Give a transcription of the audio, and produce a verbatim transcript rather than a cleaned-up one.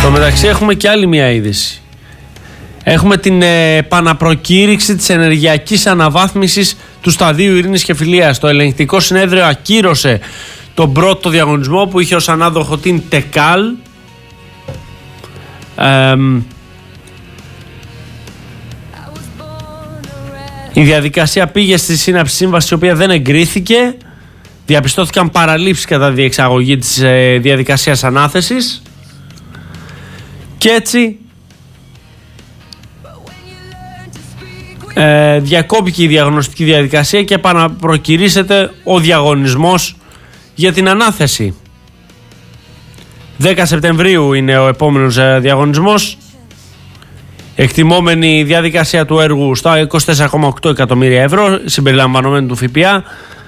Στο μεταξύ έχουμε και άλλη μια είδηση. Έχουμε την ε, επαναπροκήρυξη της ενεργειακής αναβάθμισης του σταδίου ειρήνης και φιλίας. Το ελεγκτικό συνέδριο ακύρωσε τον πρώτο διαγωνισμό που είχε ως ανάδοχο την ΤΕΚΑΛ. Ε, η διαδικασία πήγε στη σύναψη σύμβαση, η οποία δεν εγκρίθηκε. Διαπιστώθηκαν παραλήψεις κατά τη διεξαγωγή της ε, διαδικασίας ανάθεσης. Και έτσι ε, διακόπηκε η διαγνωστική διαδικασία και επαναπροκηρύσσεται ο διαγωνισμός για την ανάθεση. δέκα Σεπτεμβρίου είναι ο επόμενος ε, διαγωνισμός. Εκτιμόμενη διαδικασία του έργου στα είκοσι τέσσερα κόμμα οκτώ εκατομμύρια ευρώ συμπεριλαμβανομένου του ΦΠΑ.